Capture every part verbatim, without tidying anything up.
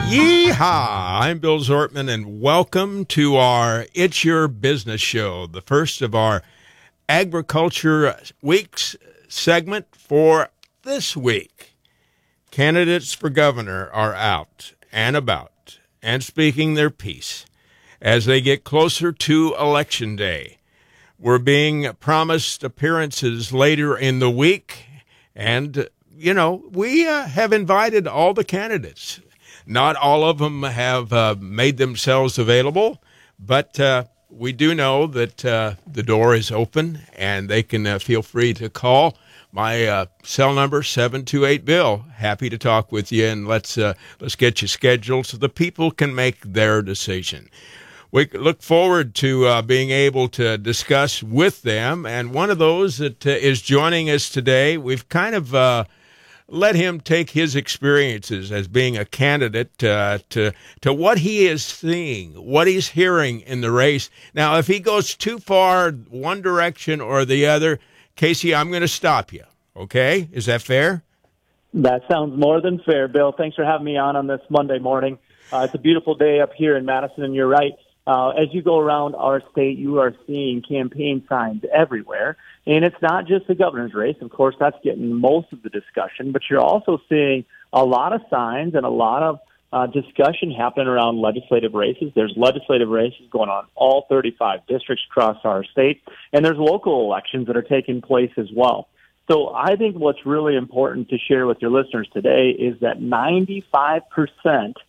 Yeehaw! I'm Bill Zortman, and welcome to our It's Your Business show, the first of our Agriculture Weeks segment for this week. Candidates for governor are out and about and speaking their piece as they get closer to Election Day. We're being promised appearances later in the week, and, you know, we uh, have invited all the candidates. Not all of them have uh, made themselves available, but uh, we do know that uh, the door is open, and they can uh, feel free to call. My uh, cell number, seven two eight Bill. Happy to talk with you, and let's uh, let's get you scheduled so the people can make their decision. We look forward to uh, being able to discuss with them, and one of those that uh, is joining us today, we've kind of uh, let him take his experiences as being a candidate uh, to to what he is seeing, what he's hearing in the race. Now, if he goes too far one direction or the other, Casey, I'm going to stop you, okay? Is that fair? That sounds more than fair, Bill. Thanks for having me on on this Monday morning. Uh, it's a beautiful day up here in Madison, and you're right. Uh, as you go around our state, you are seeing campaign signs everywhere. And it's not just the governor's race. Of course, that's getting most of the discussion. But you're also seeing a lot of signs and a lot of uh, discussion happening around legislative races. There's legislative races going on all thirty-five districts across our state. And there's local elections that are taking place as well. So I think what's really important to share with your listeners today is that ninety-five percent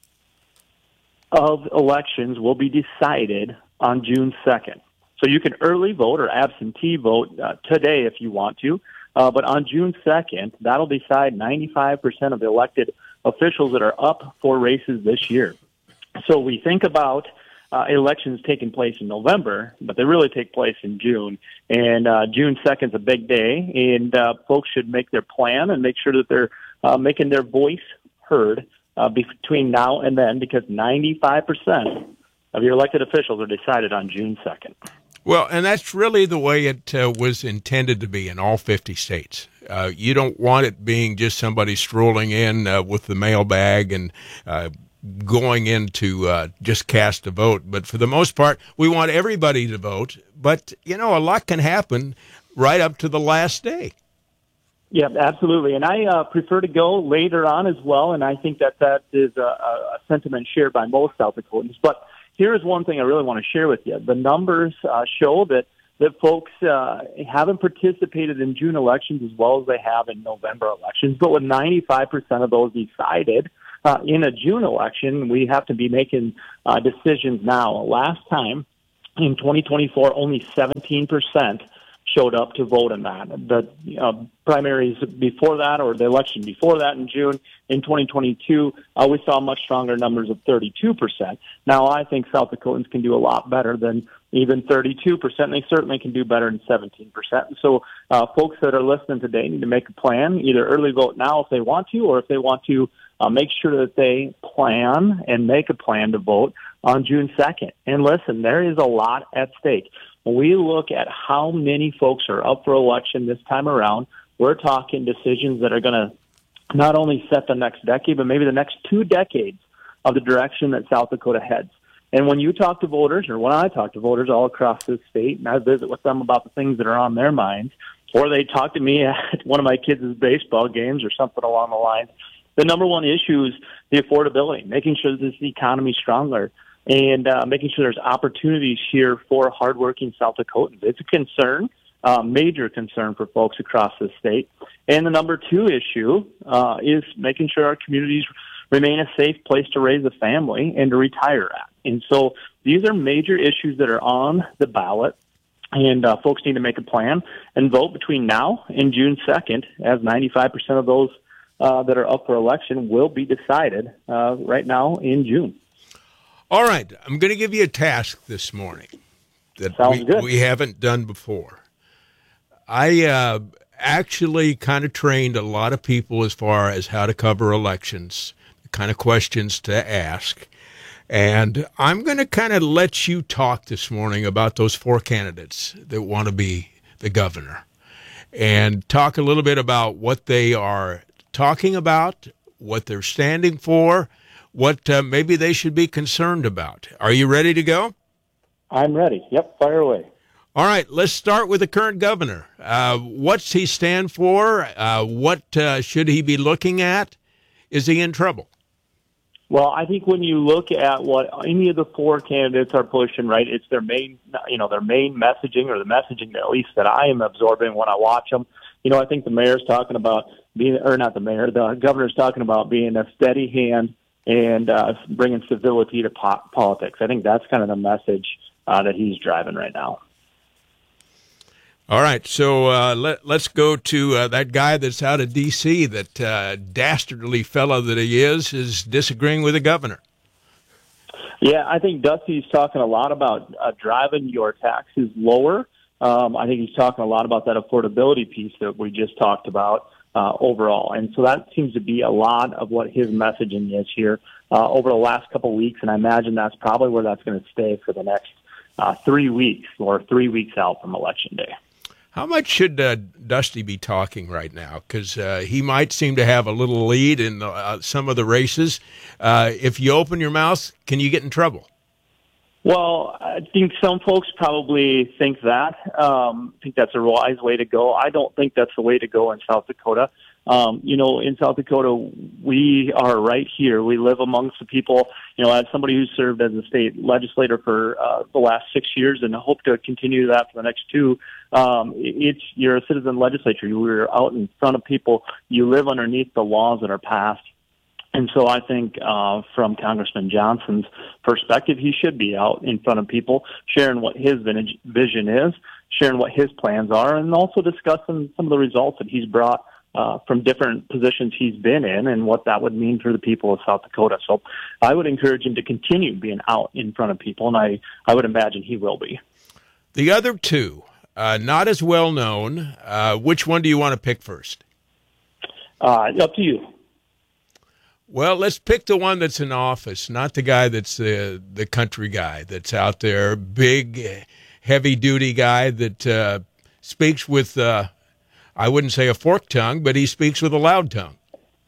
of elections will be decided on June second. So you can early vote or absentee vote uh, today if you want to, uh, but on June second, that'll decide ninety-five percent of the elected officials that are up for races this year. So we think about uh, elections taking place in November, but they really take place in June. And uh, June second is a big day, and uh, folks should make their plan and make sure that they're uh, making their voice heard Uh, between now and then, because ninety-five percent of your elected officials are decided on June second. Well, and that's really the way it uh, was intended to be in all fifty states. Uh, you don't want it being just somebody strolling in uh, with the mailbag and uh, going in to uh, just cast a vote. But for the most part, we want everybody to vote. But, you know, a lot can happen right up to the last day. Yeah, absolutely. And I uh, prefer to go later on as well, and I think that that is a, a sentiment shared by most South Dakotans. But here is one thing I really want to share with you. The numbers uh, show that, that folks uh, haven't participated in June elections as well as they have in November elections. But with ninety-five percent of those decided uh, in a June election, we have to be making uh, decisions now. Last time, in twenty twenty-four, only seventeen percent showed up to vote in that. The uh, primaries before that, or the election before that in June in twenty twenty-two, uh, we saw much stronger numbers of thirty-two percent. Now, I think South Dakotans can do a lot better than even thirty-two percent. They certainly can do better than seventeen percent. So uh, folks that are listening today need to make a plan, either early vote now if they want to, or if they want to uh, make sure that they plan and make a plan to vote on June second. And listen, there is a lot at stake. When we look at how many folks are up for election this time around, we're talking decisions that are going to not only set the next decade, but maybe the next two decades of the direction that South Dakota heads. And when you talk to voters, or when I talk to voters all across this state, and I visit with them about the things that are on their minds, or they talk to me at one of my kids' baseball games or something along the lines, the number one issue is the affordability, making sure that this economy is stronger, and uh, making sure there's opportunities here for hardworking South Dakotans. It's a concern, uh, major concern for folks across the state. And the number two issue uh, is making sure our communities remain a safe place to raise a family and to retire at. And so these are major issues that are on the ballot, and uh, folks need to make a plan and vote between now and June second, as ninety-five percent of those uh, that are up for election will be decided uh, right now in June. All right, I'm going to give you a task this morning that Sounds we, good. we haven't done before. I uh, actually kind of trained a lot of people as far as how to cover elections, the kind of questions to ask. And I'm going to kind of let you talk this morning about those four candidates that want to be the governor, and talk a little bit about what they are talking about, what they're standing for, what uh, maybe they should be concerned about. Are you ready to go? I'm ready. Yep, fire away. All right, let's start with the current governor. Uh, what's he stand for? Uh, what uh, should he be looking at? Is he in trouble? Well, I think when you look at what any of the four candidates are pushing, right, it's their main, you know, their main messaging, or the messaging that at least that I am absorbing when I watch them. You know, I think the mayor's talking about being, or not the mayor, the governor's talking about being a steady hand and uh, bringing civility to po- politics. I think that's kind of the message uh, that he's driving right now. All right, so uh, let, let's go to uh, that guy that's out of D C, that uh, dastardly fellow that he is, is disagreeing with the governor. Yeah, I think Dusty's talking a lot about uh, driving your taxes lower. Um, I think he's talking a lot about that affordability piece that we just talked about uh, overall. And so that seems to be a lot of what his messaging is here uh, over the last couple of weeks, and I imagine that's probably where that's going to stay for the next uh, three weeks or three weeks out from Election Day. How much should uh, Dusty be talking right now? Because uh, he might seem to have a little lead in the, uh, some of the races. Uh, if you open your mouth, can you get in trouble? Well, I think some folks probably think that. Um, I think that's a wise way to go. I don't think that's the way to go in South Dakota. Um, you know, in South Dakota, we are right here. We live amongst the people. You know, as somebody who served as a state legislator for uh, the last six years and hope to continue that for the next two, um, it's you're a citizen legislature. You're out in front of people. You live underneath the laws that are passed. And so I think uh, from Congressman Johnson's perspective, he should be out in front of people, sharing what his vision is, sharing what his plans are, and also discussing some of the results that he's brought uh, from different positions he's been in and what that would mean for the people of South Dakota. So I would encourage him to continue being out in front of people, and I, I would imagine he will be. The other two, uh, not as well known. Uh, which one do you want to pick first? Uh, up to you. Well, let's pick the one that's in office, not the guy that's the the country guy that's out there, big, heavy-duty guy that uh, speaks with, uh, I wouldn't say a forked tongue, but he speaks with a loud tongue.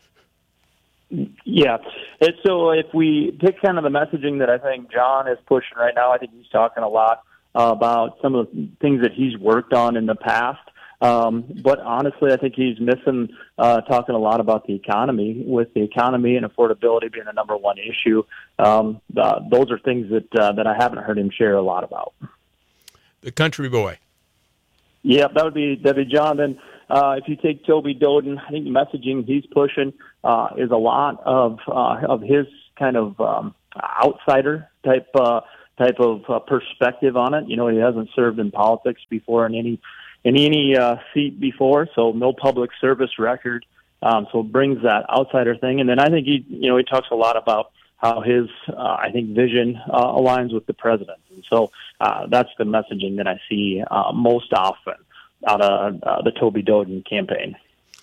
Yeah. And so if we pick kind of the messaging that I think John is pushing right now, I think he's talking a lot uh, about some of the things that he's worked on in the past. Um, but honestly, I think he's missing uh, talking a lot about the economy, with the economy and affordability being the number one issue. Um, the, those are things that uh, that I haven't heard him share a lot about. The country boy. Yeah, that would be that would be John. Then uh, if you take Toby Doden, I think the messaging he's pushing uh, is a lot of uh, of his kind of um, outsider type uh, type of uh, perspective on it. You know, he hasn't served in politics before in any. in any uh, seat before, so no public service record. Um, so it brings that outsider thing. And then I think he, you know, he talks a lot about how his, uh, I think, vision uh, aligns with the president. And so uh, that's the messaging that I see uh, most often out of uh, the Toby Doden campaign.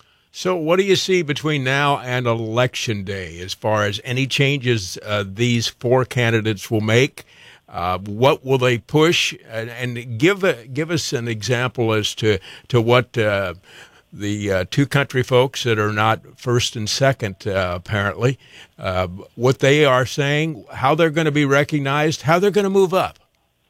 So what do you see between now and Election Day as far as any changes uh, these four candidates will make? Uh, what will they push? And, and give a, give us an example as to to what uh, the uh, two country folks that are not first and second, uh, apparently, uh, what they are saying, how they're going to be recognized, how they're going to move up.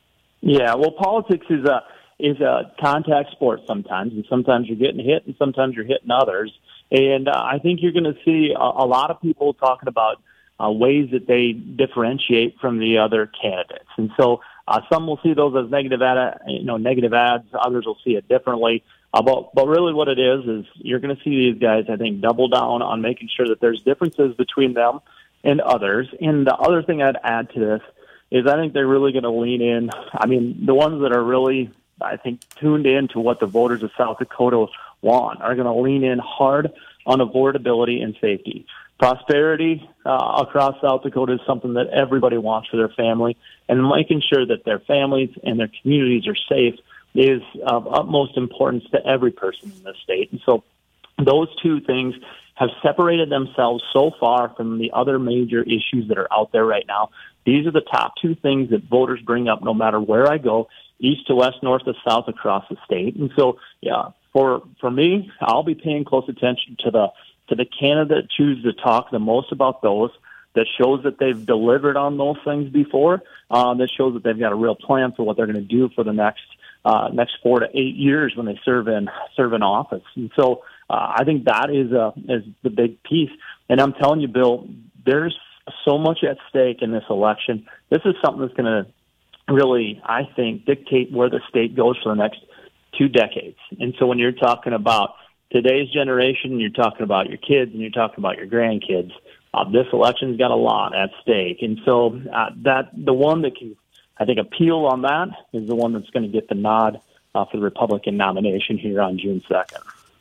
Yeah, well, politics is a is a contact sport sometimes, and sometimes you're getting hit, and sometimes you're hitting others. And uh, I think you're going to see a, a lot of people talking about Uh, ways that they differentiate from the other candidates, and so uh, some will see those as negative ad, you know, negative ads. Others will see it differently. Uh, but but really, what it is is you're going to see these guys, I think, double down on making sure that there's differences between them and others. And the other thing I'd add to this is I think they're really going to lean in. I mean, the ones that are really, I think, tuned in to what the voters of South Dakota want are going to lean in hard on affordability and safety. Prosperity uh, across South Dakota is something that everybody wants for their family, and making sure that their families and their communities are safe is of utmost importance to every person in the state. And so those two things have separated themselves so far from the other major issues that are out there right now. These are the top two things that voters bring up no matter where I go, east to west, north to south across the state. And so, yeah, for for me, I'll be paying close attention to the to the candidate choose to talk the most about those. that shows that they've delivered on those things before, uh, that shows that they've got a real plan for what they're going to do for the next uh, next four to eight years when they serve in serve in office. And so uh, I think that is uh, is the big piece. And I'm telling you, Bill, there's so much at stake in this election. This is something that's going to really, I think, dictate where the state goes for the next two decades. And so when you're talking about today's generation, you're talking about your kids and you're talking about your grandkids, uh, this election's got a lot at stake. And so uh, that the one that can, I think, appeal on that is the one that's going to get the nod uh, for the Republican nomination here on June second.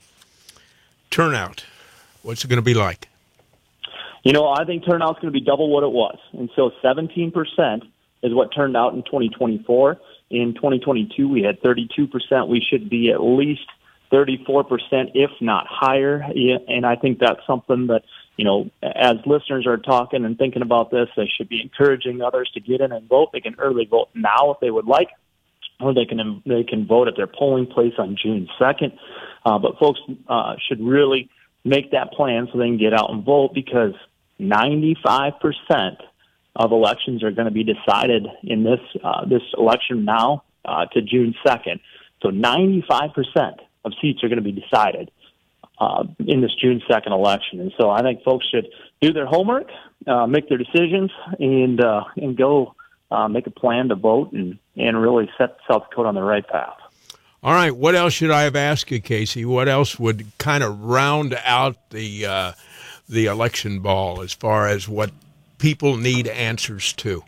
Turnout, what's it going to be like? You know, I think turnout's going to be double what it was. And so seventeen percent is what turned out in twenty twenty-four. In twenty twenty-two, we had thirty-two percent. We should be at least thirty-four percent, if not higher. And I think that's something that, you know, as listeners are talking and thinking about this, they should be encouraging others to get in and vote. They can early vote now if they would like, or they can they can vote at their polling place on June second. Uh, but folks uh, should really make that plan so they can get out and vote, because ninety-five percent of elections are going to be decided in this uh, this election now uh, to June second. So ninety-five percent of seats are going to be decided uh, in this June second election. And so I think folks should do their homework, uh, make their decisions, and uh, and go uh, make a plan to vote and, and really set South Dakota on the right path. All right, what else should I have asked you, Casey? What else would kind of round out the uh, the election ball as far as what people need answers to?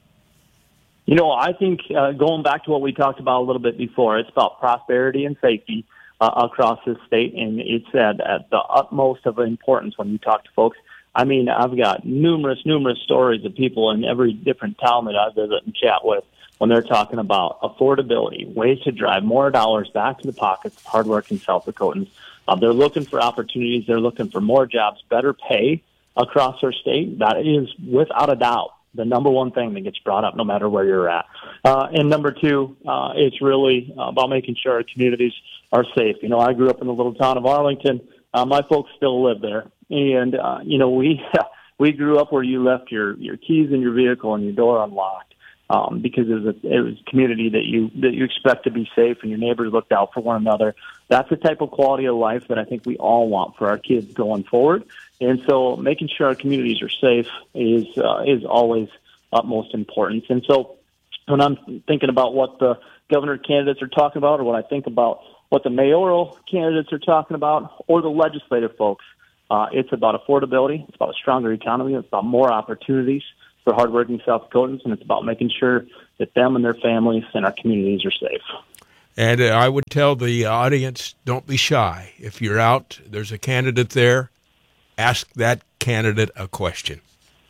You know, I think uh, going back to what we talked about a little bit before, it's about prosperity and safety uh, across this state, and it's at, at the utmost of importance when you talk to folks. I mean, I've got numerous, numerous stories of people in every different town that I visit and chat with when they're talking about affordability, ways to drive more dollars back to the pockets of hardworking South Dakotans. Uh, they're looking for opportunities. They're looking for more jobs, better pay across our state. That is, without a doubt, the number one thing that gets brought up no matter where you're at. Uh, and number two, uh, it's really about making sure our communities are safe. You know, I grew up in the little town of Arlington. Uh, my folks still live there. And, uh, you know, we we grew up where you left your, your keys in your vehicle and your door unlocked. Um, because it was, a, it was a community that you that you expect to be safe, and your neighbors looked out for one another. That's the type of quality of life that I think we all want for our kids going forward. And so, making sure our communities are safe is uh, is always utmost importance. And so, when I'm thinking about what the governor candidates are talking about, or when I think about what the mayoral candidates are talking about, or the legislative folks, uh, it's about affordability. It's about a stronger economy. It's about more opportunities for hardworking South Dakotans, and it's about making sure that them and their families and our communities are safe. And uh, I would tell the audience, don't be shy. If you're out, there's a candidate there, ask that candidate a question.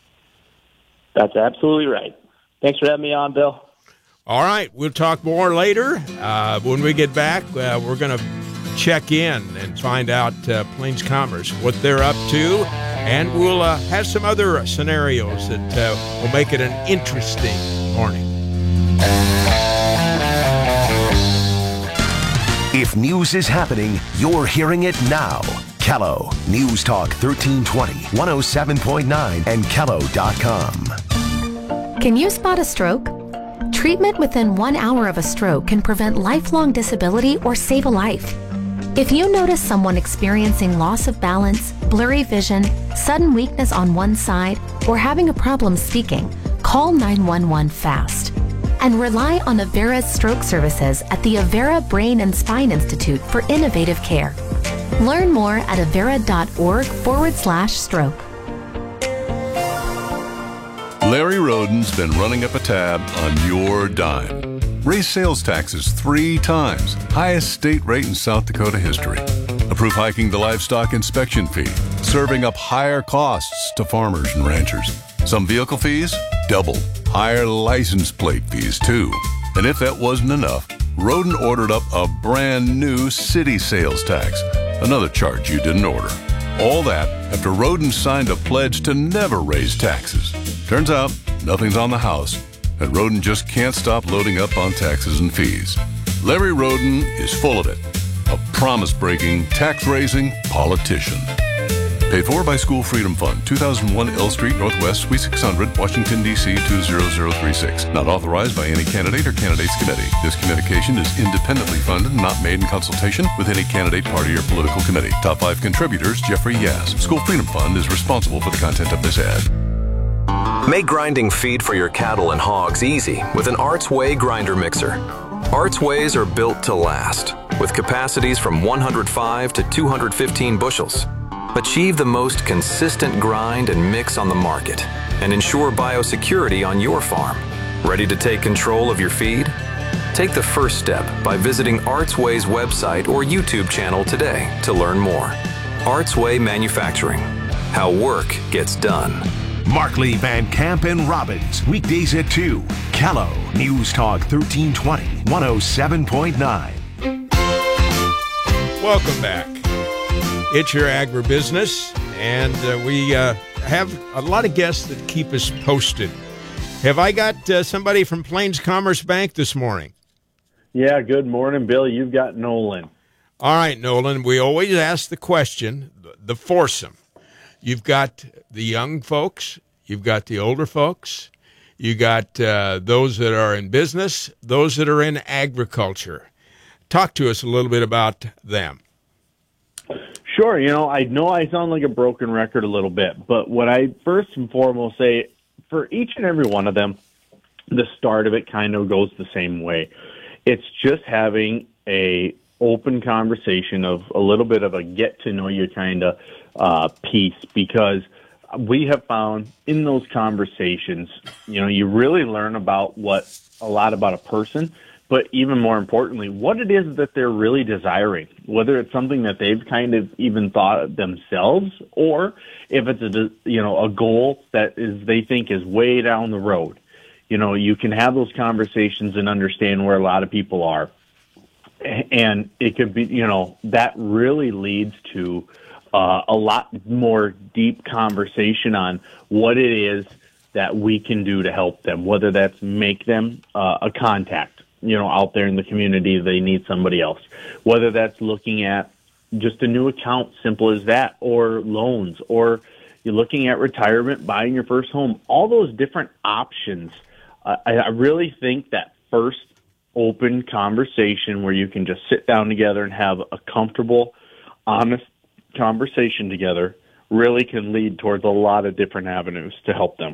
That's absolutely right. Thanks for having me on, Bill. All right, we'll talk more later. Uh, when we get back, uh, we're going to check in and find out uh, Plains Commerce, what they're up to, and we'll uh, have some other scenarios that uh, will make it an interesting morning. If news is happening, you're hearing it now. Kello News Talk thirteen twenty, one oh seven point nine, and kello dot com. Can you spot a stroke? Treatment within one hour of a stroke can prevent lifelong disability or save a life. If you notice someone experiencing loss of balance, blurry vision, sudden weakness on one side, or having a problem speaking, call nine one one fast. And rely on Avera's stroke services at the Avera Brain and Spine Institute for innovative care. Learn more at avera.org forward slash stroke. Larry Roden's been running up a tab on your dime. Raise sales taxes three times, highest state rate in South Dakota history. Approve hiking the livestock inspection fee, serving up higher costs to farmers and ranchers. Some vehicle fees, doubled. Higher license plate fees, too. And if that wasn't enough, Roden ordered up a brand new city sales tax, another charge you didn't order. All that after Roden signed a pledge to never raise taxes. Turns out, nothing's on the house, and Roden just can't stop loading up on taxes and fees. Larry Roden is full of it, a promise-breaking, tax-raising politician. Paid for by School Freedom Fund, two thousand one L Street Northwest, Suite six hundred, Washington, D C two zero zero three six. Not authorized by any candidate or candidates committee. This communication is independently funded and not made in consultation with any candidate, party, or political committee. Top five contributors, Jeffrey Yass. School Freedom Fund is responsible for the content of this ad. Make grinding feed for your cattle and hogs easy with an Arts Way grinder mixer. Arts Ways are built to last, with capacities from one hundred five to two hundred fifteen bushels. Achieve the most consistent grind and mix on the market, and ensure biosecurity on your farm. Ready to take control of your feed? Take the first step by visiting Artsway's website or YouTube channel today to learn more. Artsway Manufacturing, how work gets done. Markley, Van Camp, and Robbins, weekdays at two. Callow, News Talk thirteen twenty, one oh seven point nine. Welcome back. It's your agribusiness, and uh, we uh, have a lot of guests that keep us posted. Have I got uh, somebody from Plains Commerce Bank this morning? Yeah, good morning, Bill. You've got Nolan. All right, Nolan, we always ask the question, the foursome. You've got the young folks, you've got the older folks, you got uh, those that are in business, those that are in agriculture. Talk to us a little bit about them. Sure. You know, I know I sound like a broken record a little bit, but what I first and foremost say, for each and every one of them, the start of it kind of goes the same way. It's just having a open conversation of a little bit of a get to know you kind of uh, piece, because we have found in those conversations, you know, you really learn about what a lot about a person, but even more importantly, what it is that they're really desiring, whether it's something that they've kind of even thought of themselves, or if it's a, you know, a goal that is they think is way down the road. You know, you can have those conversations and understand where a lot of people are. And it could be, you know, that really leads to uh, a lot more deep conversation on what it is that we can do to help them, whether that's make them uh, a contact, you know, out there in the community, they need somebody else, whether that's looking at just a new account, simple as that, or loans, or you're looking at retirement, buying your first home, all those different options. Uh, I, I really think that first open conversation where you can just sit down together and have a comfortable, honest conversation together really can lead towards a lot of different avenues to help them.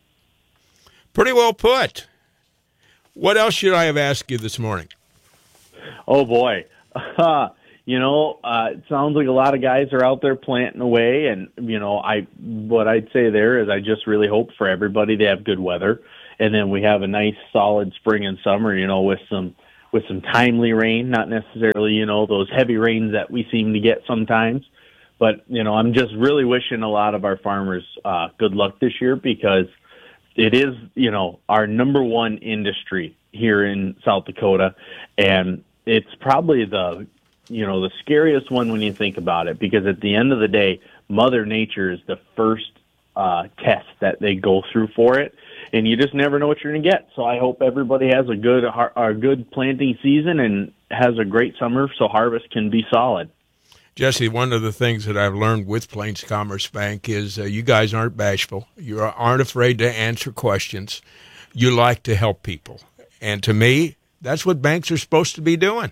Pretty well put. What else should I have asked you this morning? Oh, boy. Uh, you know, uh, it sounds like a lot of guys are out there planting away. And, you know, I what I'd say there is I just really hope for everybody to have good weather. And then we have a nice, solid spring and summer, you know, with some with some timely rain, not necessarily, you know, those heavy rains that we seem to get sometimes. But, you know, I'm just really wishing a lot of our farmers uh, good luck this year, because it is, you know, our number one industry here in South Dakota, and it's probably the, you know, the scariest one when you think about it, because at the end of the day, Mother Nature is the first uh, test that they go through for it, and you just never know what you're going to get. So I hope everybody has a good, a good planting season and has a great summer so harvest can be solid. Jesse, one of the things that I've learned with Plains Commerce Bank is uh, you guys aren't bashful. You aren't afraid to answer questions. You like to help people. And to me, that's what banks are supposed to be doing.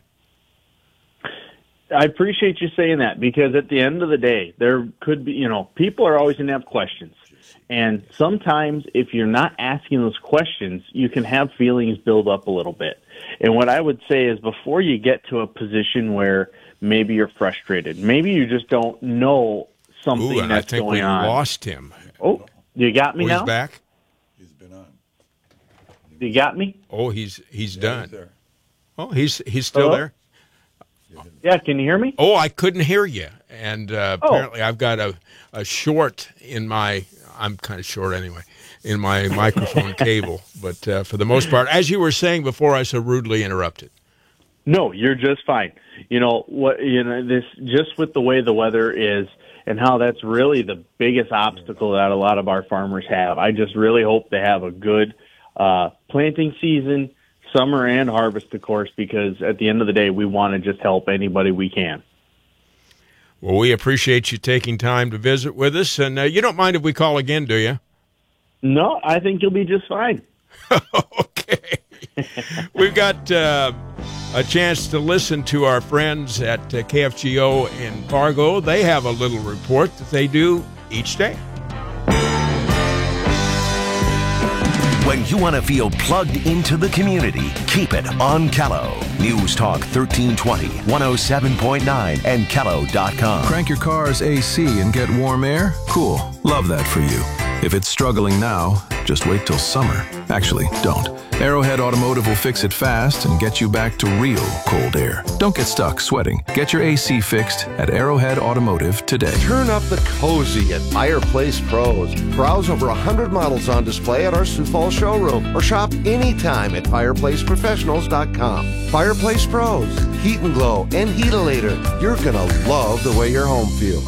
I appreciate you saying that, because at the end of the day, there could be, you know, people are always going to have questions. And sometimes if you're not asking those questions, you can have feelings build up a little bit. And what I would say is, before you get to a position where maybe you're frustrated, maybe you just don't know something Ooh, and that's I think going we on. lost him. Oh, you got me oh, now? He's back? He's been on. You got me? Oh, he's he's Yeah, done. he's there. Oh, he's he's still Hello? there? Yeah, can you hear me? Oh, I couldn't hear you. And uh, Oh. apparently I've got a, a short in my, I'm kind of short anyway, in my microphone cable. But uh, for the most part, as you were saying before I so rudely interrupted. No, you're just fine. You know what? You know this just with the way the weather is, and how that's really the biggest obstacle that a lot of our farmers have. I just really hope they have a good uh, planting season, summer and harvest, of course, because at the end of the day, we want to just help anybody we can. Well, we appreciate you taking time to visit with us, and uh, you don't mind if we call again, do you? No, I think you'll be just fine. Okay. We've got uh, a chance to listen to our friends at uh, K F G O in Fargo. They have a little report that they do each day. When you want to feel plugged into the community, keep it on Callow. News Talk thirteen twenty, one oh seven point nine, and callow dot com. Crank your car's A C and get warm air? Cool. Love that for you. If it's struggling now, just wait till summer. Actually, don't. Arrowhead Automotive will fix it fast and get you back to real cold air. Don't get stuck sweating. Get your A C fixed at Arrowhead Automotive today. Turn up the cozy at Fireplace Pros. Browse over one hundred models on display at our Sioux Falls showroom or shop anytime at fireplace professionals dot com. Fireplace Pros, heat and glow and heatilator. You're going to love the way your home feels.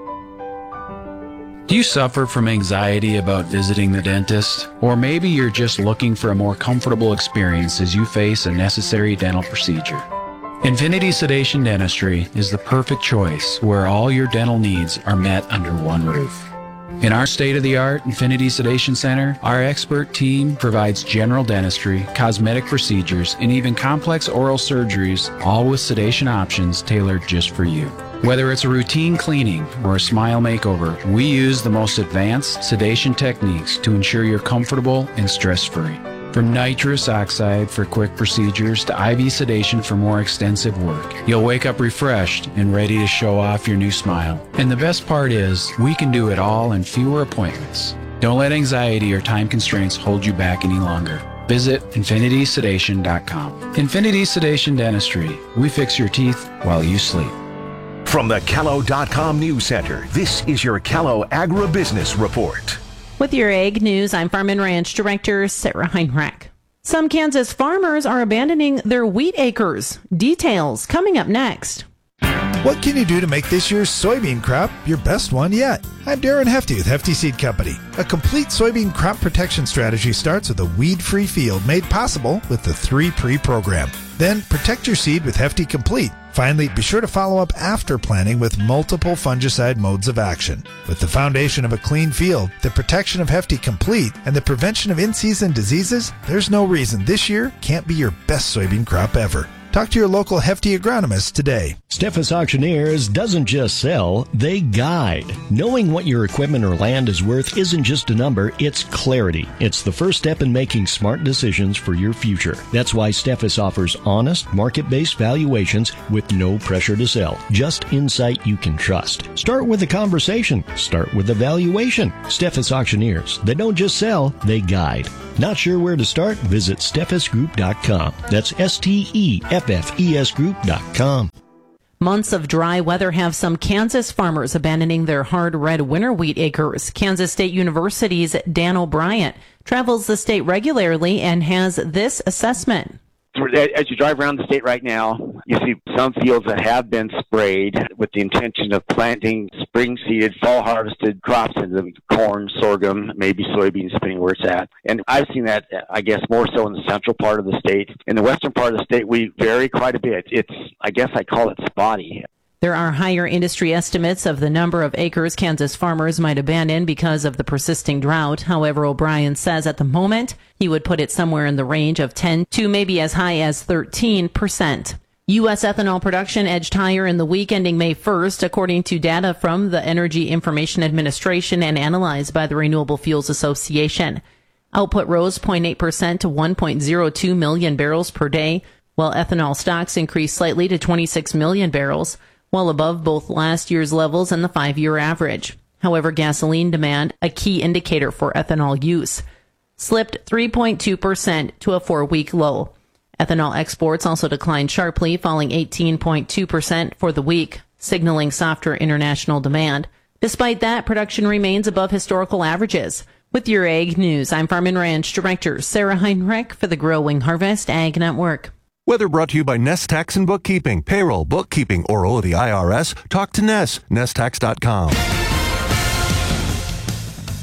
Do you suffer from anxiety about visiting the dentist? Or maybe you're just looking for a more comfortable experience as you face a necessary dental procedure. Infinity Sedation Dentistry is the perfect choice where all your dental needs are met under one roof. In our state-of-the-art Infinity Sedation Center, our expert team provides general dentistry, cosmetic procedures, and even complex oral surgeries, all with sedation options tailored just for you. Whether it's a routine cleaning or a smile makeover, we use the most advanced sedation techniques to ensure you're comfortable and stress-free. From nitrous oxide for quick procedures to I V sedation for more extensive work, you'll wake up refreshed and ready to show off your new smile. And the best part is, we can do it all in fewer appointments. Don't let anxiety or time constraints hold you back any longer. Visit infinity sedation dot com. Infinity Sedation Dentistry. We fix your teeth while you sleep. From the callow dot com News Center, this is your Callow Agribusiness Report. With your Ag News, I'm Farm and Ranch Director Sarah Heinrich. Some Kansas farmers are abandoning their wheat acres. Details coming up next. What can you do to make this year's soybean crop your best one yet? I'm Darren Hefty with Hefty Seed Company. A complete soybean crop protection strategy starts with a weed-free field made possible with the three Pre program. Then protect your seed with Hefty Complete. Finally, be sure to follow up after planting with multiple fungicide modes of action. With the foundation of a clean field, the protection of Hefty Complete, and the prevention of in-season diseases, there's no reason this year can't be your best soybean crop ever. Talk to your local Hefty agronomist today. Steffes Auctioneers doesn't just sell, they guide. Knowing what your equipment or land is worth isn't just a number, it's clarity. It's the first step in making smart decisions for your future. That's why Steffes offers honest, market-based valuations with no pressure to sell. Just insight you can trust. Start with a conversation. Start with a valuation. Steffes Auctioneers. They don't just sell, they guide. Not sure where to start? Visit steffes group dot com. That's S T E F F E S group dot com. Months of dry weather have some Kansas farmers abandoning their hard red winter wheat acres. Kansas State University's Dan O'Brien travels the state regularly and has this assessment. As you drive around the state right now, you see some fields that have been sprayed with the intention of planting spring-seeded, fall-harvested crops into corn, sorghum, maybe soybeans, depending where it's at. And I've seen that, I guess, more so in the central part of the state. In the western part of the state, we vary quite a bit. It's, I guess I call it spotty. There are higher industry estimates of the number of acres Kansas farmers might abandon because of the persisting drought. However, O'Brien says at the moment he would put it somewhere in the range of ten to maybe as high as thirteen percent. U S ethanol production edged higher in the week ending May first, according to data from the Energy Information Administration and analyzed by the Renewable Fuels Association. Output rose zero point eight percent to one point zero two million barrels per day, while ethanol stocks increased slightly to twenty-six million barrels. Well above both last year's levels and the five-year average. However, gasoline demand, a key indicator for ethanol use, slipped three point two percent to a four-week low. Ethanol exports also declined sharply, falling eighteen point two percent for the week, signaling softer international demand. Despite that, production remains above historical averages. With your Ag News, I'm Farm and Ranch Director Sarah Heinrich for the Growing Harvest Ag Network. Weather brought to you by Nest Tax and Bookkeeping. Payroll, bookkeeping, or owe the I R S? Talk to Nest. Nest Tax dot com.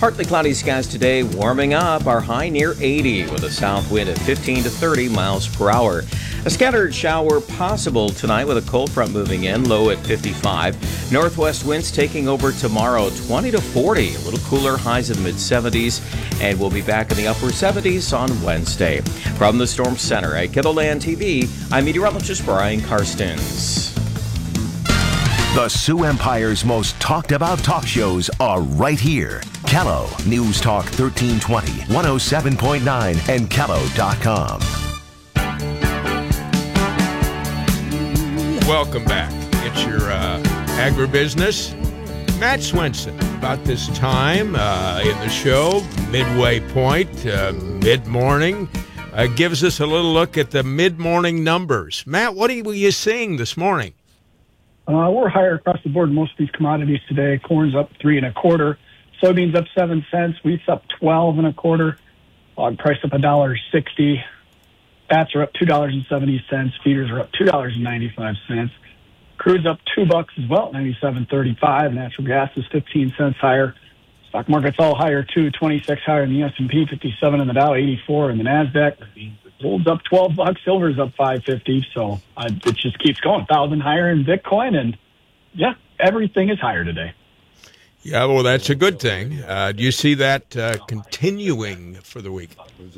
Partly cloudy skies today, warming up. Our high near eighty with a south wind at fifteen to thirty miles per hour. A scattered shower possible tonight with a cold front moving in, low at fifty-five. Northwest winds taking over tomorrow, twenty to forty. A little cooler, highs in the mid seventies. And we'll be back in the upper seventies on Wednesday. From the Storm Center at Kettleland T V, I'm meteorologist Brian Karstens. The Sioux Empire's most talked about talk shows are right here. Callow, News Talk thirteen twenty, one oh seven point nine, and callow dot com. Welcome back. It's your uh, agribusiness. Matt Swenson, about this time uh, in the show, midway point, uh, mid-morning, uh, gives us a little look at the mid-morning numbers. Matt, what are you seeing this morning? Uh, we're higher across the board in most of these commodities today. Corn's up three and a quarter. Soybeans up seven cents. Wheat's up twelve and a quarter. Hog price up a dollar sixty. Fats are up two dollars and seventy cents. Feeders are up two dollars and ninety-five cents. Crude's up two bucks as well, ninety-seven thirty-five. Natural gas is fifteen cents higher. Stock market's all higher too. twenty-six higher in the S and P, fifty-seven in the Dow, eighty-four in the Nasdaq. Gold's up twelve bucks. Silver's up five fifty. So uh, it just keeps going. Thousand higher in Bitcoin, and yeah, everything is higher today. Yeah, well, that's a good thing. Uh, do you see that uh, continuing for the week?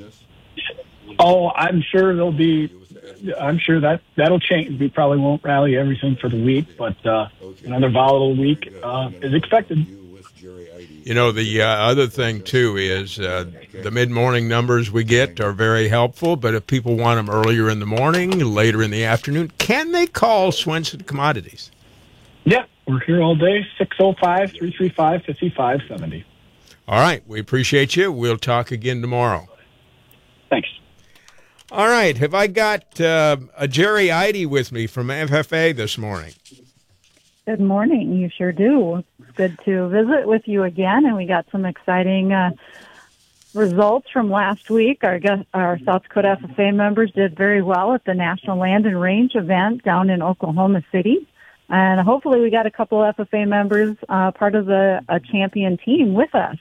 Oh, I'm sure there'll be. I'm sure that that'll change. We probably won't rally everything for the week, but uh, another volatile week uh, is expected. You know, the uh, other thing, too, is uh, the mid-morning numbers we get are very helpful, but if people want them earlier in the morning, later in the afternoon, can they call Swenson Commodities? Yeah, we're here all day, six oh five, three three five, five five seven oh. All right, we appreciate you. We'll talk again tomorrow. Thanks. All right, have I got uh, a Jerry Eide with me from F F A this morning? Good morning. You sure do. It's good to visit with you again, and we got some exciting uh, results from last week. Our our South Dakota F F A members did very well at the National Land and Range event down in Oklahoma City, and hopefully we got a couple of F F A members uh, part of the a champion team with us.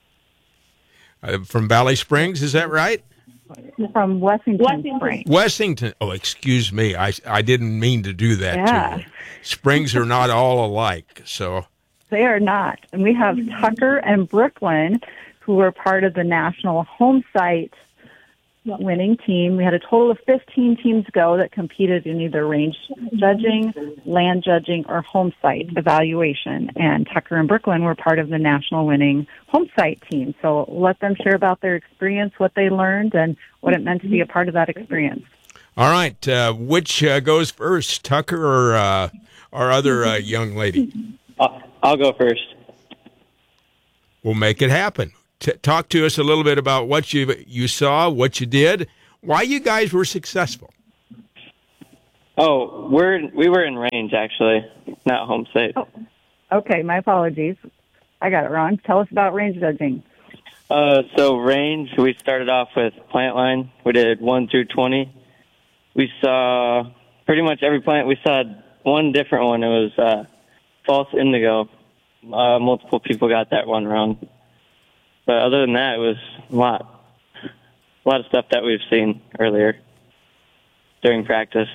Uh, from Valley Springs, is that right? From Wessington, Wessington Springs. Wessington. Oh, excuse me. I, I didn't mean to do that Yeah. to you. Springs are not all alike, so. They are not. And we have Tucker and Brooklyn, who were part of the national home site winning team. We had a total of fifteen teams go that competed in either range judging, land judging, or home site evaluation. And Tucker and Brooklyn were part of the national winning home site team. So let them share about their experience, what they learned, and what it meant to be a part of that experience. All right. Uh, which uh, goes first, Tucker or uh, our other uh, young lady? I'll, I'll go first. We'll make it happen. T- talk to us a little bit about what you you saw, what you did, why you guys were successful. Oh, we're we were in range actually, not home site. Oh, okay, my apologies. I got it wrong. Tell us about range judging. Uh, so range, we started off with plant line. We did one through twenty. We saw pretty much every plant. We saw one different one. It was uh, false indigo. Uh, multiple people got that one wrong. But other than that, it was a lot, a lot of stuff that we've seen earlier during practice.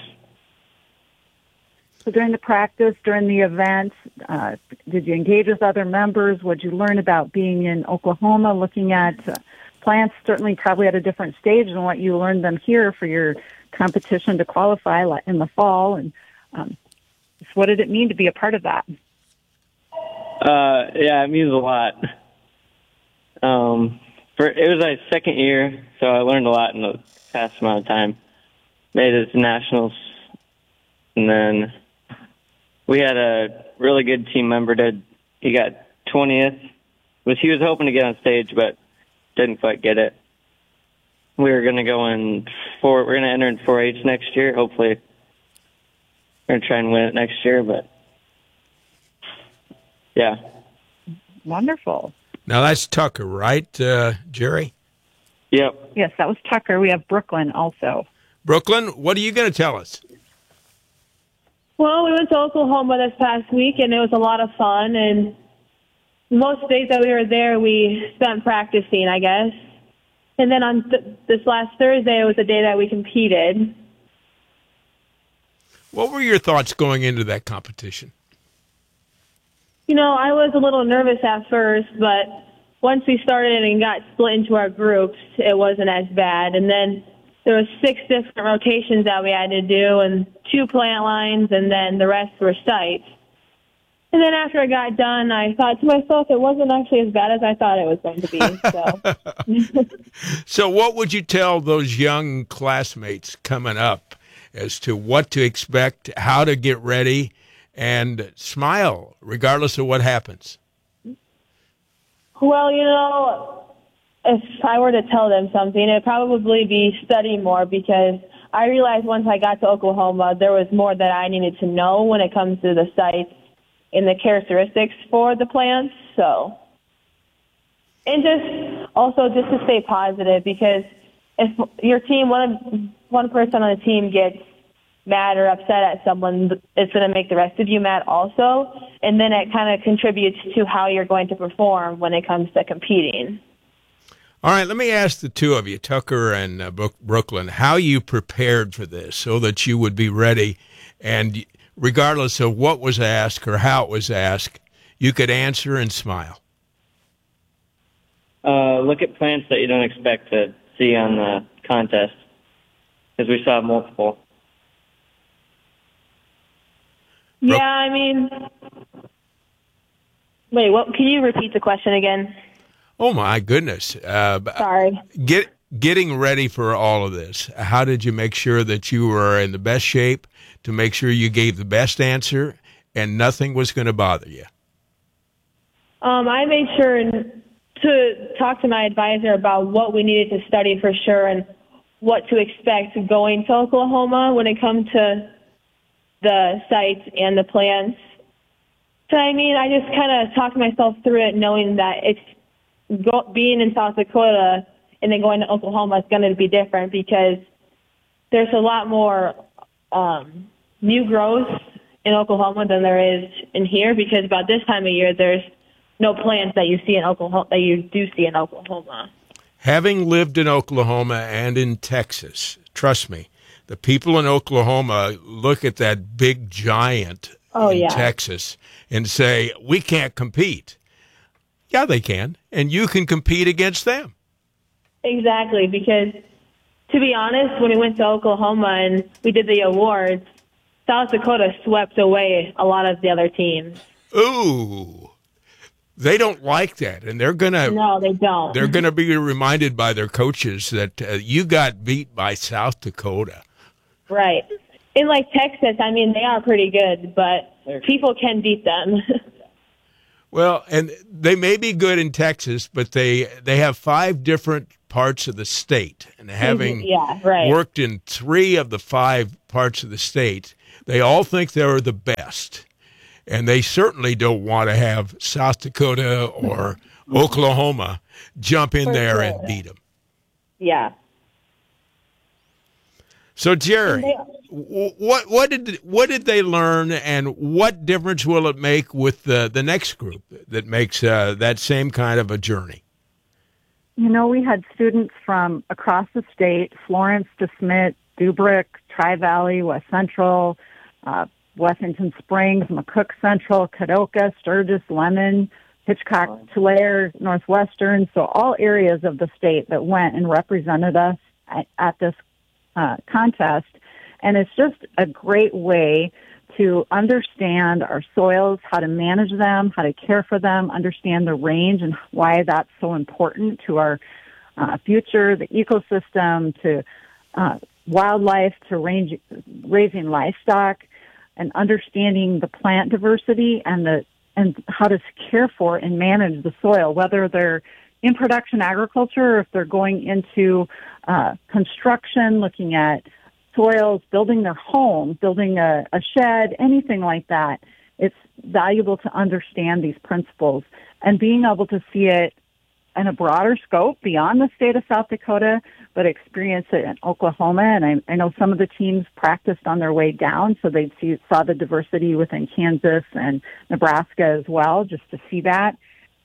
So during the practice, during the event, uh, did you engage with other members? What did you learn about being in Oklahoma, looking at uh, plants, certainly probably at a different stage than what you learned them here for your competition to qualify in the fall? And um, what did it mean to be a part of that? Uh, yeah, it means a lot. Um, for it was my second year, so I learned a lot in the past amount of time. Made it to nationals, and then we had a really good team member. Did he got twentieth? Was he was hoping to get on stage, but didn't quite get it. We were going to go in four. We're going to enter in four H next year. Hopefully, we're going to try and win it next year. But yeah, wonderful. Now, that's Tucker, right, uh, Jerry? Yep. Yes, that was Tucker. We have Brooklyn also. Brooklyn, what are you going to tell us? Well, we went to Oklahoma this past week, and it was a lot of fun. And most days that we were there, we spent practicing, I guess. And then on th- this last Thursday, it was the day that we competed. What were your thoughts going into that competition? You know, I was a little nervous at first, but once we started and got split into our groups, it wasn't as bad. And then there was six different rotations that we had to do, and two plant lines, and then the rest were sites. And then after I got done, I thought to myself, it wasn't actually as bad as I thought it was going to be. So, so what would you tell those young classmates coming up as to what to expect, how to get ready, and smile regardless of what happens? Well, you know, if I were to tell them something, it'd probably be study more, because I realized once I got to Oklahoma, there was more that I needed to know when it comes to the sites and the characteristics for the plants. So, and just also just to stay positive, because if your team, one one person on the team gets mad or upset at someone, it's going to make the rest of you mad also, and then it kind of contributes to how you're going to perform when it comes to competing. All right, let me ask the two of you, Tucker and uh, Brooklyn, how you prepared for this so that you would be ready, and regardless of what was asked or how it was asked, you could answer and smile. Uh, look at plants that you don't expect to see on the contest, because we saw multiple. Yeah, I mean, wait, what? Can you repeat the question again? Oh, my goodness. Uh, Sorry. Get, getting ready for all of this, how did you make sure that you were in the best shape to make sure you gave the best answer and nothing was going to bother you? Um, I made sure to talk to my advisor about what we needed to study for sure and what to expect going to Oklahoma when it comes to the sites and the plants. So, I mean, I just kind of talked myself through it, knowing that it's go, being in South Dakota and then going to Oklahoma is going to be different, because there's a lot more um, new growth in Oklahoma than there is in here, because about this time of year, there's no plants that you see in Oklahoma that you do see in Oklahoma. Having lived in Oklahoma and in Texas, trust me, the people in Oklahoma look at that big giant oh, in yeah. Texas and say, we can't compete. Yeah, they can, and you can compete against them. Exactly, because to be honest, when we went to Oklahoma and we did the awards, South Dakota swept away a lot of the other teams. Ooh, they don't like that, and they're gonna. No, they don't. They're gonna be reminded by their coaches that uh, you got beat by South Dakota. Right. In like Texas, I mean, they are pretty good, but people can beat them. Well, and they may be good in Texas, but they they have five different parts of the state, and having yeah, right. worked in three of the five parts of the state, they all think they're the best, and they certainly don't want to have South Dakota or Oklahoma jump in For there sure. and beat them. Yeah. So, Jerry, They- w- what what did what did they learn, and what difference will it make with the the next group that makes uh, that same kind of a journey? You know, we had students from across the state: Florence, DeSmet, Dubrick, Tri-Valley, West Central, uh, Washington Springs, McCook Central, Kadoka, Sturgis, Lemon, Hitchcock, Tulare, Northwestern. So all areas of the state that went and represented us at, at this uh, contest. And it's just a great way to understand our soils, how to manage them, how to care for them, understand the range and why that's so important to our uh, future, the ecosystem, to uh, wildlife, to range, raising livestock, and understanding the plant diversity and the and how to care for and manage the soil, whether they're in production agriculture or if they're going into uh, construction, looking at soils, building their home, building a, a shed, anything like that. It's valuable to understand these principles and being able to see it in a broader scope beyond the state of South Dakota, but experience it in Oklahoma. And I, I know some of the teams practiced on their way down, so they see, saw the diversity within Kansas and Nebraska as well, just to see that.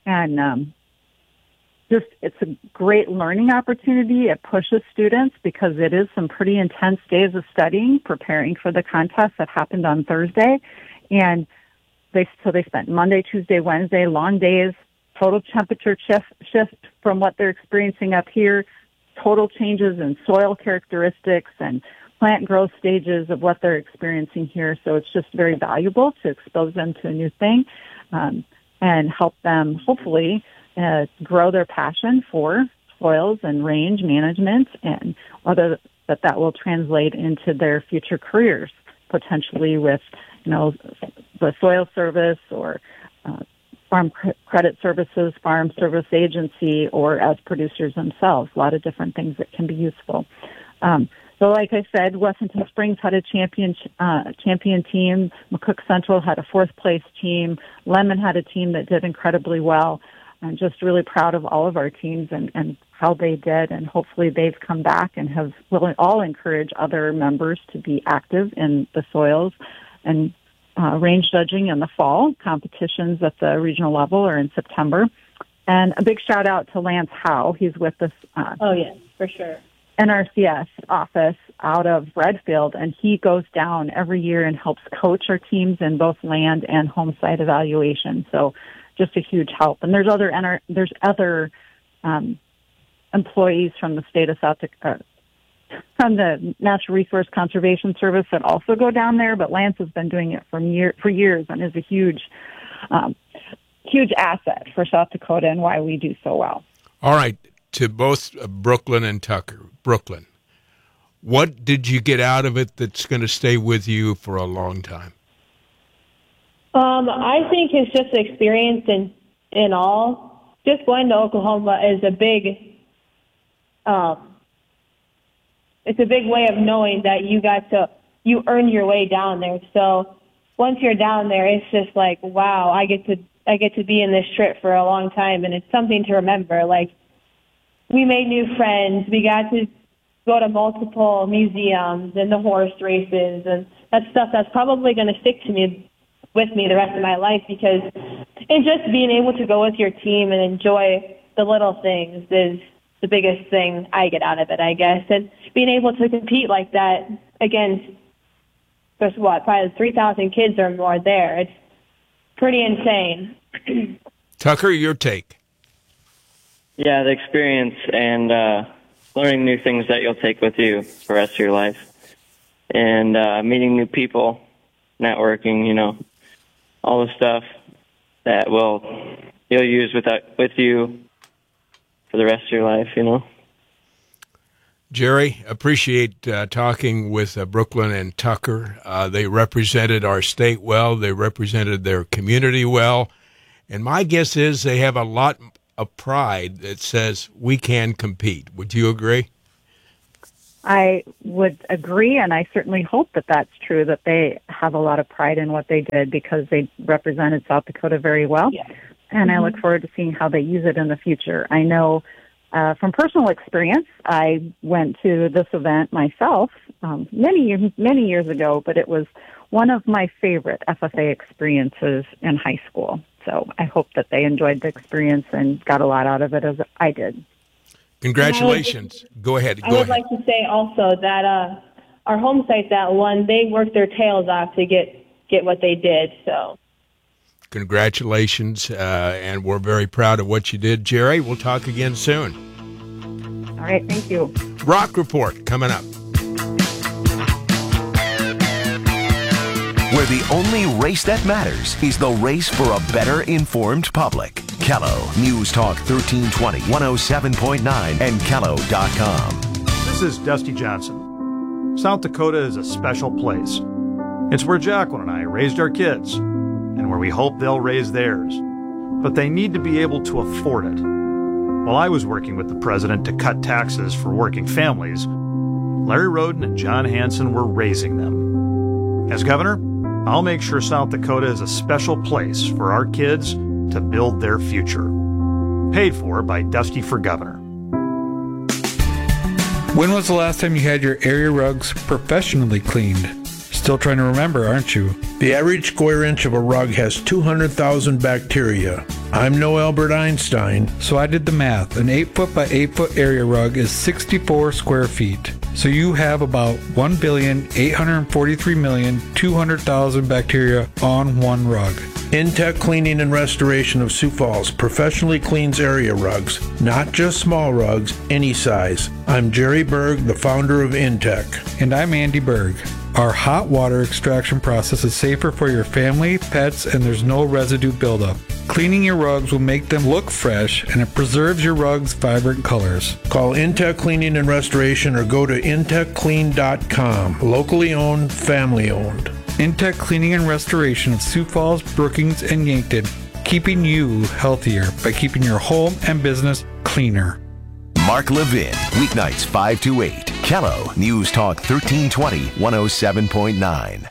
And um, just it's a great learning opportunity. It pushes students because it is some pretty intense days of studying, preparing for the contest that happened on Thursday. And they so they spent Monday, Tuesday, Wednesday, long days, total temperature shift, shift from what they're experiencing up here, total changes in soil characteristics and plant growth stages of what they're experiencing here. So it's just very valuable to expose them to a new thing um, and help them hopefully uh, grow their passion for soils and range management, and whether that that will translate into their future careers, potentially with, you know, the Soil Service or uh, Farm Credit Services, Farm Service Agency, or as producers themselves. A lot of different things that can be useful. Um, so like I said, Wessington Springs had a champion uh, champion team. McCook Central had a fourth place team. Lemon had a team that did incredibly well. I'm just really proud of all of our teams and, and how they did, and hopefully they've come back and have will all encourage other members to be active in the soils and uh, range judging in the fall. Competitions at the regional level are in September. And a big shout out to Lance Howe. He's with us. Uh, oh, yes, for sure. N R C S office out of Redfield, and he goes down every year and helps coach our teams in both land and home site evaluation. So just a huge help. And there's other N R, there's other um, employees from the state of South Dakota, from the Natural Resource Conservation Service that also go down there. But Lance has been doing it for year for years and is a huge, um, huge asset for South Dakota and why we do so well. All right, to both Brooklyn and Tucker. Brooklyn, what did you get out of it that's going to stay with you for a long time? Um, I think it's just experience in, in all. Just going to Oklahoma is a big, um, it's a big way of knowing that you got to, you earned your way down there. So once you're down there, it's just like, wow, I get to, I get to be in this trip for a long time, and it's something to remember. Like, we made new friends. We got to go to multiple museums and the horse races, and that's stuff that's probably going to stick to me, with me the rest of my life, because and just being able to go with your team and enjoy the little things is the biggest thing I get out of it, I guess. And being able to compete like that against, there's what, probably three thousand kids or more there. It's pretty insane. Tucker, your take. Yeah, the experience and uh, learning new things that you'll take with you for the rest of your life. And uh, meeting new people, networking, you know, all the stuff that will you'll use with, that, with you for the rest of your life, you know. Jerry, appreciate uh, talking with uh, Brooklyn and Tucker. Uh, they represented our state well. They represented their community well. And my guess is they have a lot of pride that says we can compete. Would you agree? I would agree, and I certainly hope that that's true, that they have a lot of pride in what they did because they represented South Dakota very well. Yeah. And mm-hmm. I look forward to seeing how they use it in the future. I know uh, from personal experience, I went to this event myself um, many, many years ago, but it was one of my favorite F F A experiences in high school. So I hope that they enjoyed the experience and got a lot out of it as I did. Congratulations. Just, go ahead. Go I would ahead. like to say also that uh, our home site that won, they worked their tails off to get, get what they did. So, congratulations, uh, and we're very proud of what you did. Jerry, we'll talk again soon. All right, thank you. Rock Report coming up. Where the only race that matters is the race for a better informed public. Kello News Talk thirteen twenty, one oh seven point nine, and Kello dot com. This is Dusty Johnson. South Dakota is a special place. It's where Jacqueline and I raised our kids, and where we hope they'll raise theirs. But they need to be able to afford it. While I was working with the president to cut taxes for working families, Larry Roden and John Hanson were raising them. As governor, I'll make sure South Dakota is a special place for our kids to build their future. Paid for by Dusty for Governor. When was the last time you had your area rugs professionally cleaned? Still trying to remember, aren't you? The average square inch of a rug has two hundred thousand bacteria. I'm no Albert Einstein. So I did the math. An eight foot by eight foot area rug is sixty-four square feet. So you have about one billion eight hundred forty-three million two hundred thousand bacteria on one rug. Intech Cleaning and Restoration of Sioux Falls professionally cleans area rugs, not just small rugs, any size. I'm Jerry Berg, the founder of Intech. And I'm Andy Berg. Our hot water extraction process is safer for your family, pets, and there's no residue buildup. Cleaning your rugs will make them look fresh, and it preserves your rugs' vibrant colors. Call Intech Cleaning and Restoration or go to intech clean dot com. Locally owned, family owned. Intech Cleaning and Restoration of Sioux Falls, Brookings, and Yankton, keeping you healthier by keeping your home and business cleaner. Mark Levin, weeknights five to eight. Kello, News Talk thirteen twenty, one oh seven point nine.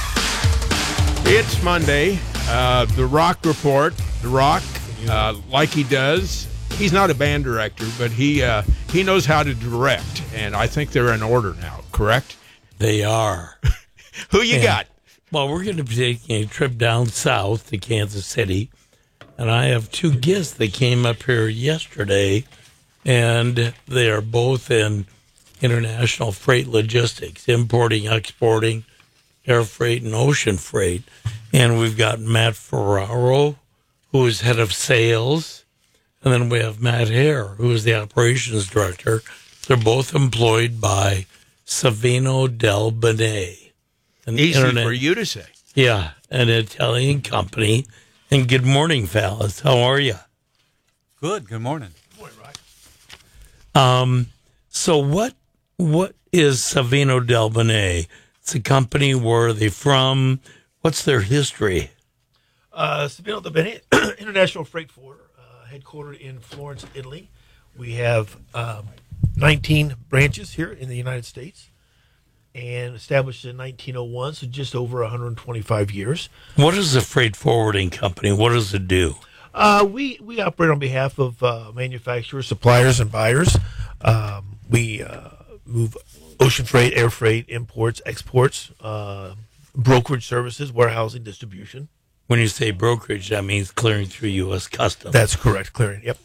It's Monday. Uh, the Rock Report. The Rock, uh, like he does, he's not a band director, but he uh, he knows how to direct, and I think they're in order now, correct? They are. Who you and, got? Well, we're going to be taking a trip down south to Kansas City, and I have two guests that came up here yesterday, and they are both in international freight logistics, importing, exporting, air freight, and ocean freight. And we've got Matt Ferraro, who is head of sales, and then we have Matt Hare, who is the operations director. They're both employed by Savino del Bene. An Easy internet, for you to say. Yeah, an Italian company. And good morning, fellas. How are you? Good. Good morning. Um, so what what is Savino del Bene? It's a company. Where are they from? What's their history? Uh, Savino del Bene, international freight forwarder, uh, headquartered in Florence, Italy. We have um, nineteen branches here in the United States, and established in nineteen oh one, so just over one hundred twenty-five years. What is a freight forwarding company? What does it do? Uh, we, we operate on behalf of uh, manufacturers, suppliers, and buyers. Um, we uh, move ocean freight, air freight, imports, exports, uh, brokerage services, warehousing, distribution. When you say brokerage, that means clearing through U S Customs. That's correct, clearing, yep.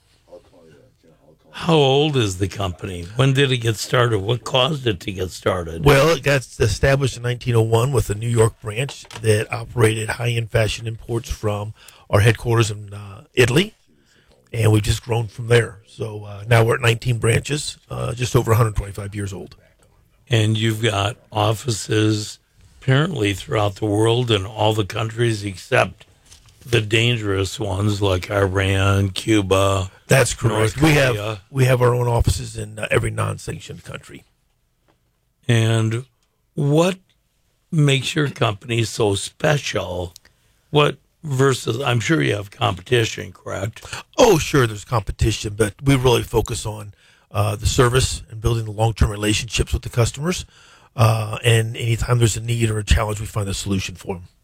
How old is the company? When did it get started? What caused it to get started? Well, it got established in nineteen oh one with a New York branch that operated high-end fashion imports from our headquarters in uh, Italy, and we've just grown from there. So uh, now we're at nineteen branches, uh, just over one hundred twenty-five years old. And you've got offices apparently throughout the world in all the countries except the dangerous ones like Iran, Cuba. That's correct. We Korea. have we have our own offices in uh, every non-sanctioned country. And what makes your company so special? What versus, I'm sure you have competition, correct? Oh, sure, there's competition, but we really focus on uh, the service and building the long-term relationships with the customers. Uh, and anytime there's a need or a challenge, we find a solution for them.